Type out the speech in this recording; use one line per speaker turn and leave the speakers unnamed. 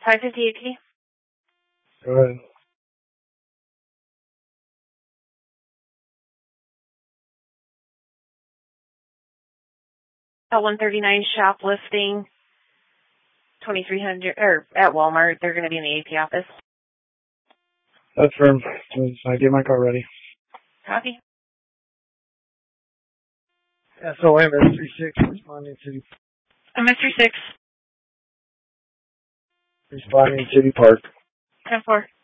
558 key.
Go ahead.
At 139 shoplifting, 2300, or at Walmart. They're going to be in the AP office.
That's firm. I get my car ready.
Copy.
SOM S36 responding City.
Mr. 6.
Responding City Park.
10-4.